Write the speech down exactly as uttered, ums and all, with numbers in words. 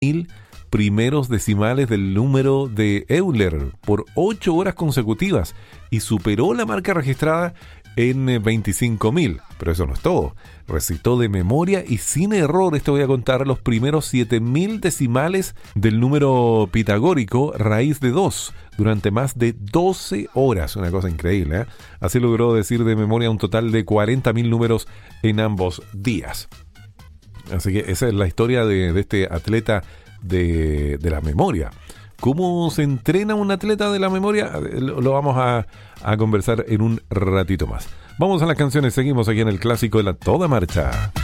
mil primeros decimales del número de Euler por ocho horas consecutivas y superó la marca registrada en veinticinco mil. Pero eso no es todo. Recitó de memoria y sin errores, te voy a contar, los primeros siete mil decimales del número pitagórico raíz de dos durante más de doce horas. Una cosa increíble, ¿eh? Así logró decir de memoria un total de cuarenta mil números en ambos días. Así que esa es la historia de, de este atleta de, de la memoria. ¿Cómo se entrena un atleta de la memoria? Lo, lo vamos a, a conversar en un ratito más. Vamos a las canciones, seguimos aquí en el clásico de la Toda Marcha.